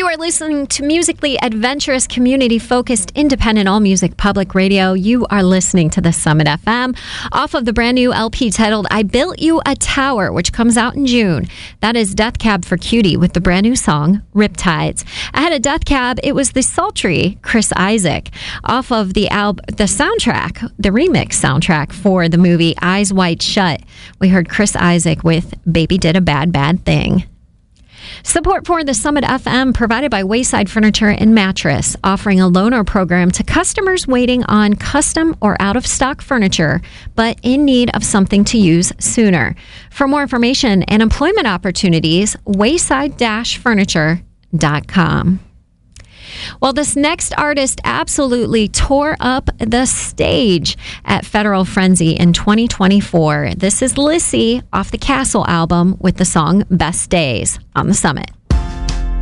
You are listening to musically adventurous, community-focused, independent all-music public radio. You are listening to the Summit FM off of the brand new LP titled I Built You a Tower, which comes out in June. That is Death Cab for Cutie with the brand new song Riptides. Ahead of Death Cab, it was the sultry Chris Isaak off of the soundtrack, the remix soundtrack for the movie Eyes Wide Shut. We heard Chris Isaak with Baby Did a Bad, Bad Thing. Support for the Summit FM provided by Wayside Furniture and Mattress, offering a loaner program to customers waiting on custom or out-of-stock furniture, but in need of something to use sooner. For more information and employment opportunities, wayside-furniture.com. Well, this next artist absolutely tore up the stage at Federal Frenzy in 2024. This is Lissy off the Castle album with the song Best Days on the Summit.